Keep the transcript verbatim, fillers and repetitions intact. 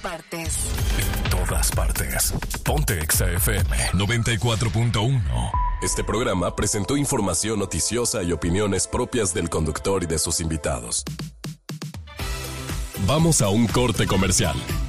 partes. En todas partes. Ponte Exa F M noventa y cuatro punto uno. Este programa presentó información noticiosa y opiniones propias del conductor y de sus invitados. Vamos a un corte comercial.